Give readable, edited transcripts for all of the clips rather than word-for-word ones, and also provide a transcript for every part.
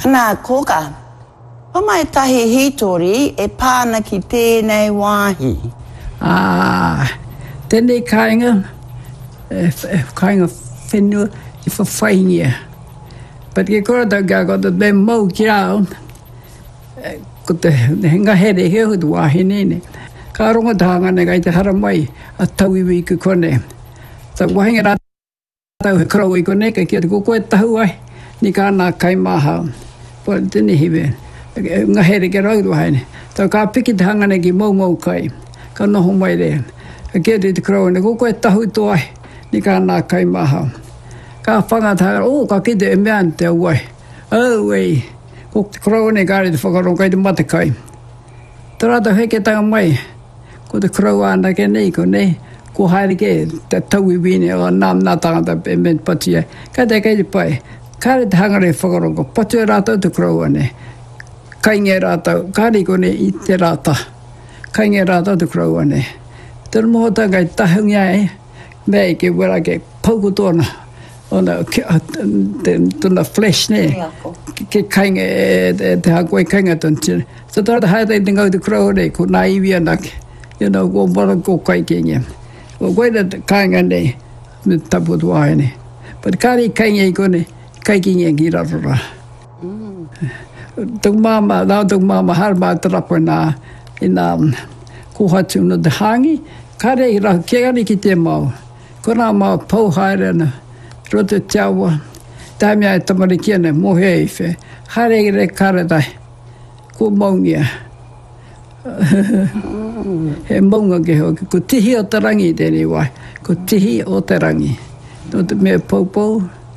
Ana koka. Pamai tahi hitori e pāna ki tēnei wāhi. Tēnei kāinga whenua I whawhaingia. But ke kora tau kia ko te me mau ki rao, ko te henga here heo tu wāhi nene. Ka ronga tahanga ne kai te hara mai a tau iwi ku kone. Ta wahinga rā tau he krau I kone, kai kia te koe tahu ai, ni ka nā kai maha. Po tēne hiwe. Ngā here ke rau tu haine. Tau ka piki te hanga ne ki mau kai. Ka noho mai rea. Ka kia te krau ne koe tahu tu ai, ni ka nā kai maha. Ka whangata, ka kite e mea te awai. Wei, ko te krau ne kāre te whakarongo kai te matakai. Tā rata heke tanga mai, ko te krau ana ke nei ko nei, ko haere ke te tau I wine o nā tangata e mea pati ai. Ka te kei te pai, kāre te hangare whakarongo, patu e rātau te krau ane. Kainge rātau, kāre ko nei I te rāta. Kainge rātau te krau ane. Tēnā moho tangai tahungia e, mea ke wera ke pauku tōna. Ona tuna flesh ne ke kainga te hakoe kainga tonti so tara hae te ngau te krau ne ko nā iwi anak ko mara ko kai kengia ko koe na kainga ne me tapu tuahe ne but kāri kainga I kone kai kengia ki rarora tuk mama harma tarapo nā I nā kuhatu no te hangi kāre I rahu kiagani ki te mau ko nā mau pau haere na roto tiawa, tāmea e tamarikia ne mohe e whe, hare re karatai, ko maungia. He maunga ke hoki, ko tihi o tarangi tēnei wai, ko tihi o tarangi. No te mea paupau,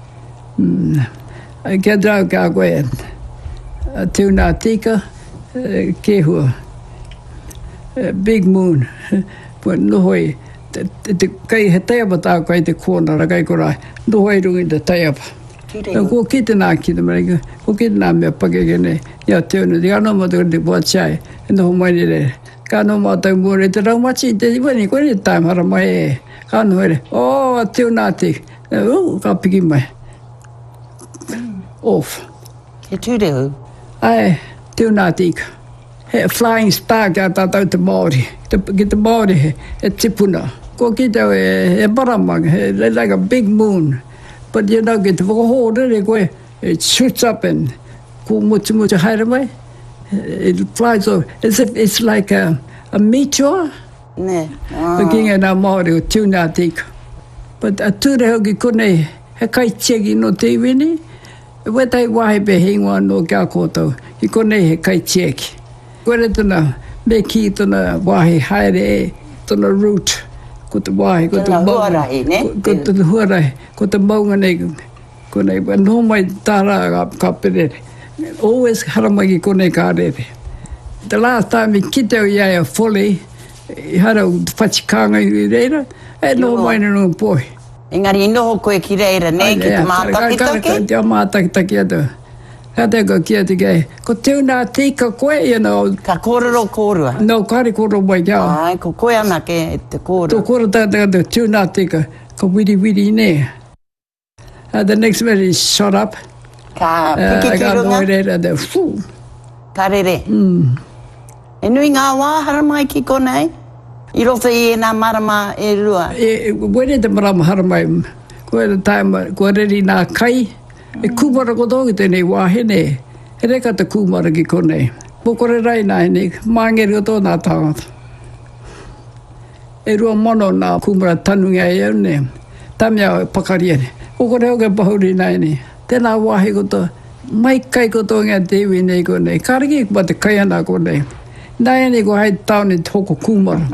kia drau ka koe, tūnā tika, ke hua, big moon, pua nohoi, kai he taiapa tā kai te kōnara kai korai, nohoi rungi te taiapa. Ko ki te nā ki te marika, ko ki te nā mea pakeke nei, ia teunu, te kano mata te puachai, e noho mai ni re. Kano mata mure, te raumachi, te iwani, koe ni taim hara mai e. Kano here, teo nā te, ka piki mai. Off. He tūrehu? Ai, teo nā tika. He flying star kia tātou te Māori. Ki te Māori he tipuna. Ko ki tau e paramanga, like a big moon. But you know, ki te whakaho re koe, it shoots up and ko mutu haere mai. It flies over. It's like a meteor. Ne. Ki ngai nā Māori o tūnā tika. But a tūreho ki kone, he kai tieki no te iwini. We tai wahi pe hingoa no kia kōtau. Ki kone he kai tieki. Koere tana, me ki tana wahi haere e, tana root. Ko te wahi, ko te maunga. Tana huarahi, ne? Ko te huarahi, ko te maunga nei. Ko nei, no mai tāra ka perere. Always haramai ki konei ka rere. The last time I kiteo iai a whole, I hara whachikanga I reira, no mai no poi. Engari noho koe ki reira, ne, ki te mātakitaki? Te mātakitaki atu. Ka te ko kia te kei. Ko tūnā tika koe, Ka kōrero kōrua? No, kāre kōrero mai kia. Ai, ko koe ana ke te kōrua. Tō kōrero tātaka tūnā tika, ko wiri ne. The next minute is shot up. Ka piki ki runga? Ka rere? E nui ngā wāhara mai ki konei? I roto I nā marama e rua? Were te marama hara mai. Koe te taima, ko reri nā kai. E kūmara ko tōki tēnei wāhene, he reka te kūmara ki konei. Pokore rai nai nei, māngeri o tōna tāngata. E rua mono nā kūmara tanunga e au ne, tamia pakaria ne. Pokore au ke pahuri nai nei, tēnā wāhi ko tō, mai kai ko tō ngā tewi nei konei, kāriki pa te kai ana konei. Nai nei ko hai taone tōko kūmara.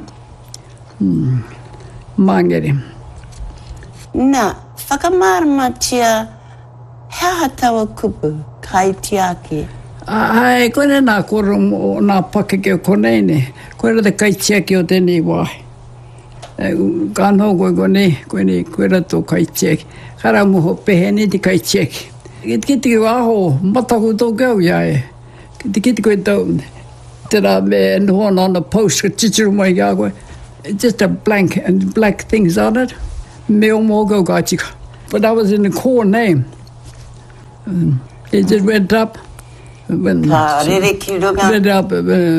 Māngeri. Nā, whakamārama tia, hea tawa kupu, kai tiaki? Ai, koe nā koro o nā pakeke o konei ne, koe te kai tiaki o tēnei wāhi. Kānho koe koe rato kai tiaki. Kara muho pehe ni te kai tiaki. Ki te aho, mataku tō kau iai. Ki te koe tau, te rā me noho on a post, ka titiru mai kia koe. Just a blank and black things on it. Me o mō kau ka tika. But I was in the core name. It just went up, Rere ki runga. Lit up.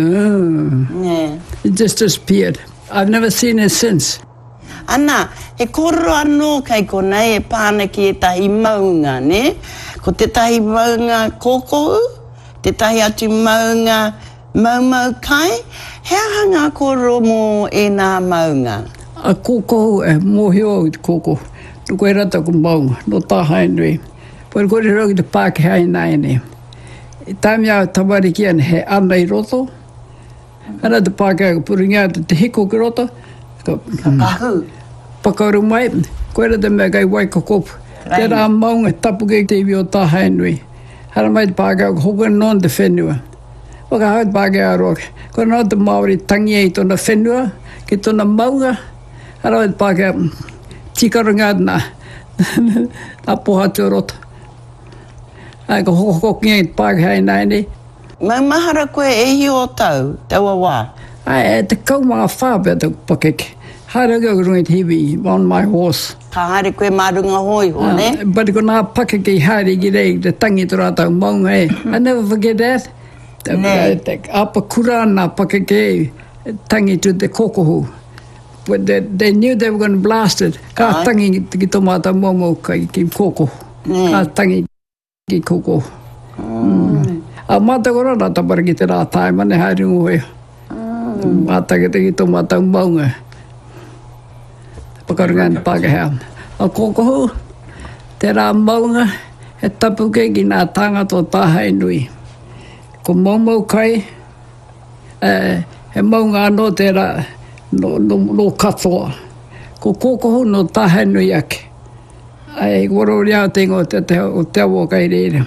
It just disappeared. I've never seen it since. Ana, he koro anō kai konei e pāna ki e tahi maunga, ne? Ko te tahi maunga kōkou, te tahi atu maunga maumau kai, hea hanga koro mō e nā maunga? A kōkou e mōhio i te kōkou. Nuko e rata ko maunga, no tāhai nui. Poi kore roki te Pākehā hai nai ne. I tāmi au tamari ki ane he ana i roto. Ana te Pākehā ko puringa te hiko ki roto. Ka pahu. Pakauru mai, koe rata mea kai Waikakopu. Te rā maunga tapu kei te iwi o tāhai nui. Hara mai te Pākehā ko hoka non te whenua. Waka hau te Pākehā roke. Koe nō te Māori tangi e i tōna whenua, ki tōna maunga. Hara mai te Pākehā tikarunga nā. Nā poha te roto. Ai ko hoko ki e te Pākehā hai nai ne. Maumahara koe e hi o tau, taua wā. Ai, te kaumanga whāpea te pakeke. Haere kau rungi te hiwi on my horse. Ka haere koe marunga hoi ho, ne? But ko nā pakeke haere ki rei, te tangi tō rātau maunga e. I never forget that. Te apakura nā pakeke tangi to the kokohu. But they knew they were going to blast it. Ka tangi ki tō mātau momo ki kokohu. Ka tangi ki kokohu. A mātau korona tapara ki te rā tāi mane haere ngoi. Mātau ki tō mātau maunga. Pakarangan Pākehā. A kōkohu, te rā maunga, he tapu kei ki nā tanga tō tāhai nui. Ko maumau kai, he maunga anō te rā no katoa. Ko kōkohu no tāhai nui ake. Ai, warori au te ingo te awo kai reira.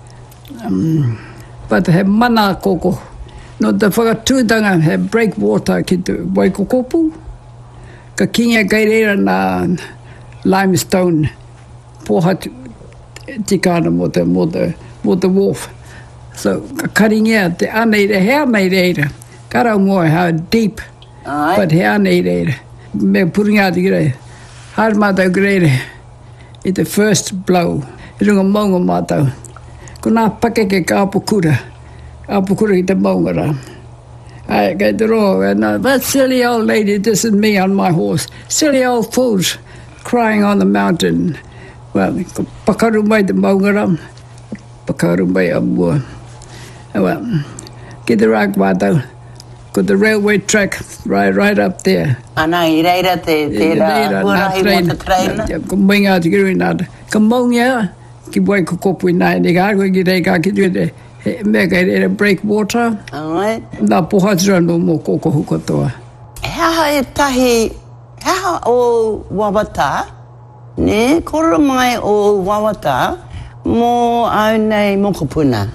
But he mana kōkohu. No te whakatūtanga, he breakwater ki te Waikakopu. Ka kinga kai reira nā limestone poha tikana mo te wharf. So, ka karingia te aneire, he aneire, karau moe how deep, but he aneire. Me puringa te kirei, hard mātau kirei, i te first blow, i runga maunga mātau. Ko nā pakeke ka apukura ki te maunga rā. I get the roar, and that silly old lady, this is me on my horse. Silly old fools crying on the mountain. Well, pakaru mai te maungaram, pakaru mai a mua. Well, get the rock mātau, got the railway track right up there. Ana, I reira te hurahi mo te treina? Ko minga te kiri nāta. Ka maungia, ki Waikakopu i nai, ni ka koe ki rei ka ki tui mea kai reira breakwater. Nā pohatira no mō kōkohu katoa. Hea e tahi, hea o Wawata, ne, koro mai o Wawata, mō au nei Mokopuna.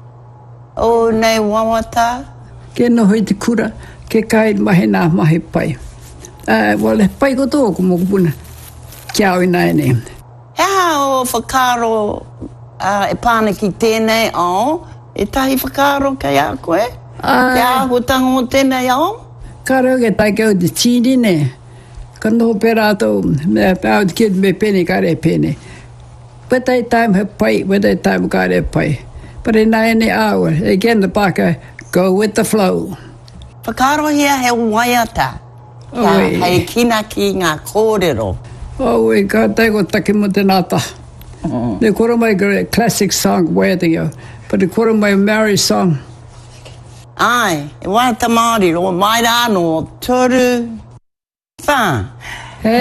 O nei Wawata? Ke noho i te kura, ke kai mahi nā mahi pai. Well, pai kotoa ko Mokopuna, kia oi nai ne. Hea o whakaro e pāna ki tēnei au, e tahi whakaro kai a koe? Kia hutango o tēnei au? Karo ke tai keu te chini ne. Ka noho pera ato, me pēo te kid me pene kare pene. Wetai time he pai, wetai time kare pai. But e nai ne awa, again the Pākehā, go with the flow. Whakaro hea he waiata. Hei kina ki ngā kōrero. Oh, ka tai ko take mo te nāta. Ne koro mai classic song, Waiata. But the koro mai Maori song. Ai, e waiata Māori, ro mai rāno, toru, whā.